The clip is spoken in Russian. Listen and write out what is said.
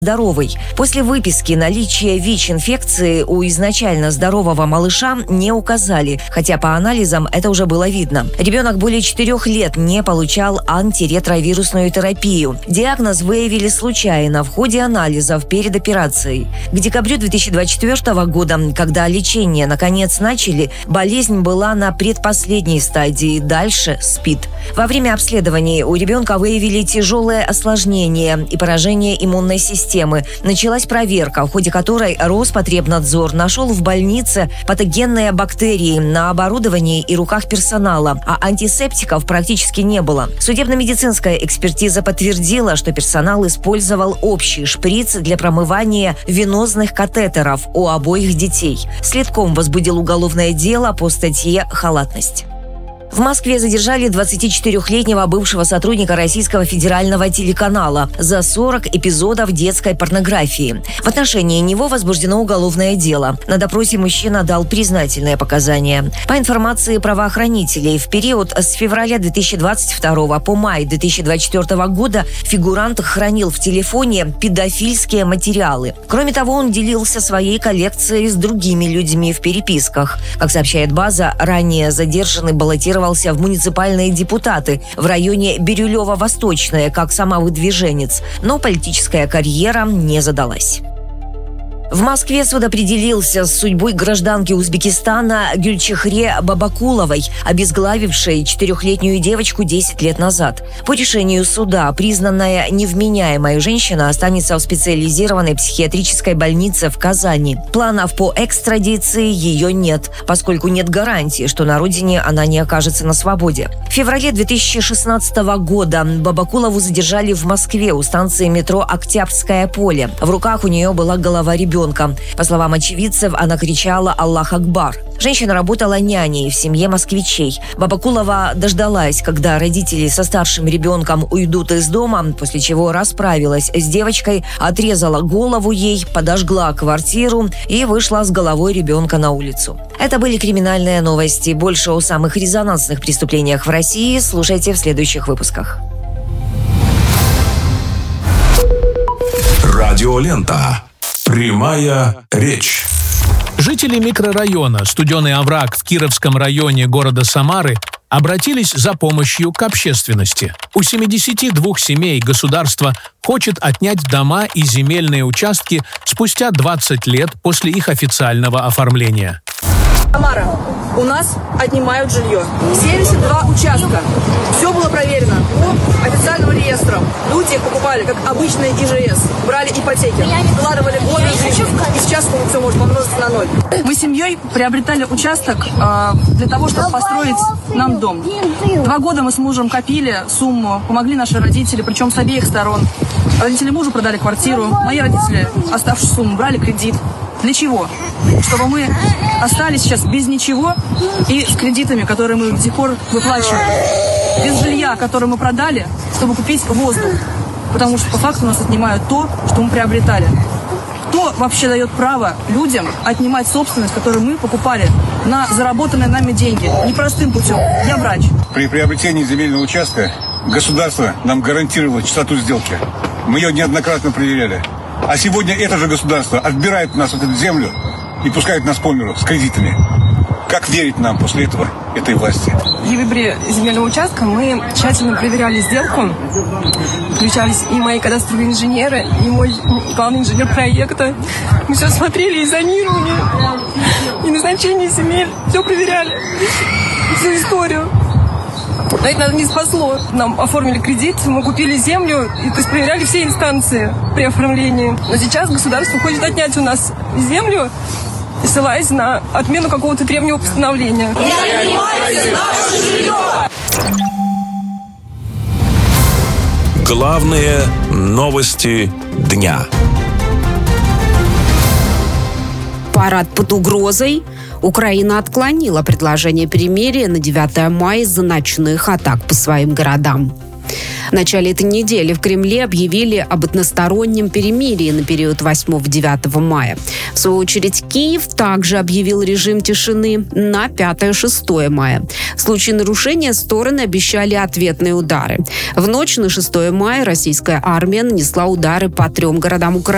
здоровой. После выписки наличие ВИЧ-инфекции у изначально здорового малыша не указали, хотя по анализам это уже было видно. Ребенок более 4 лет не получал антиретровирусную терапию. Диагноз выявили случайно в ходе анализов перед операцией. К декабрю 2024 года, когда лечение наконец начали, болезнь была на предпоследней стадии, дальше СПИД. Во время обследований у ребенка выявили тяжелое осложнение и поражение иммунной системы. Началась проверка, в ходе которой Роспотребнадзор нашел в больнице патогенные бактерии на оборудовании и руках персонала, а антисептиков практически не было. Судебно-медицинская экспертиза подтвердила, что персонал использовал общий шприц для промывания венозных катетеров у обоих детей. Следком возбудил уголовное дело по статье «Халатность». В Москве задержали 24-летнего бывшего сотрудника Российского федерального телеканала за 40 эпизодов детской порнографии. В отношении него возбуждено уголовное дело. На допросе мужчина дал признательные показания. По информации правоохранителей, в период с февраля 2022 по май 2024 года фигурант хранил в телефоне педофильские материалы. Кроме того, он делился своей коллекцией с другими людьми в переписках. Как сообщает «База», ранее задержанный баллотировался в муниципальные депутаты в районе Бирюлево-Восточное как самовыдвиженец, но политическая карьера не задалась. В Москве суд определился с судьбой гражданки Узбекистана Гюльчехре Бабакуловой, обезглавившей 4-летнюю девочку 10 лет назад. По решению суда признанная невменяемая женщина останется в специализированной психиатрической больнице в Казани. Планов по экстрадиции ее нет, поскольку нет гарантии, что на родине она не окажется на свободе. В феврале 2016 года Бабакулову задержали в Москве у станции метро Октябрьское поле. В руках у нее была голова ребенка. По словам очевидцев, она кричала «Аллах Акбар». Женщина работала няней в семье москвичей. Бабакулова дождалась, когда родители со старшим ребенком уйдут из дома, после чего расправилась с девочкой, отрезала голову ей, подожгла квартиру и вышла с головой ребенка на улицу. Это были криминальные новости. Больше о самых резонансных преступлениях в России слушайте в следующих выпусках. Радиолента. Прямая речь. Жители микрорайона Студеный овраг в Кировском районе города Самары обратились за помощью к общественности. У 72 семей государство хочет отнять дома и земельные участки спустя 20 лет после их официального оформления. Самара, у нас отнимают жилье. 72 участка. Все было проверено по официальным реестрам. Люди покупали, как обычные ИЖС. Брали ипотеки, вкладывали годы жизни. И сейчас все может помножиться на 0. Мы с семьей приобретали участок для того, чтобы построить нам дом. 2 года мы с мужем копили сумму, помогли наши родители, причем с обеих сторон. Родители мужа продали квартиру, мои родители оставшуюся сумму брали кредит. Для чего? Чтобы мы остались сейчас без ничего и с кредитами, которые мы до сих пор выплачиваем. Без жилья, которое мы продали, чтобы купить воздух. Потому что по факту у нас отнимают то, что мы приобретали. Кто вообще дает право людям отнимать собственность, которую мы покупали на заработанные нами деньги? Непростым путем. Я врач. При приобретении земельного участка государство нам гарантировало чистоту сделки. Мы ее неоднократно проверяли. А сегодня это же государство отбирает у нас эту землю и пускает нас по миру с кредитами. Как верить нам после этого, этой власти? При выборе земельного участка мы тщательно проверяли сделку. Включались и мои кадастровые инженеры, и мой главный инженер проекта. Мы все смотрели и зонировали, и назначение земель. Все проверяли, всю историю. Но это нас не спасло. Нам оформили кредит, мы купили землю, и, то есть проверяли все инстанции при оформлении. Но сейчас государство хочет отнять у нас землю, ссылаясь на отмену какого-то древнего постановления. Не отнимайте наше жилье! Главные новости дня. Парад под угрозой. Украина отклонила предложение перемирия на 9 мая из-за ночных атак по своим городам. В начале этой недели в Кремле объявили об одностороннем перемирии на период 8-9 мая. В свою очередь, Киев также объявил режим тишины на 5-6 мая. В случае нарушения стороны обещали ответные удары. В ночь на 6 мая российская армия нанесла удары по 3 городам Украины.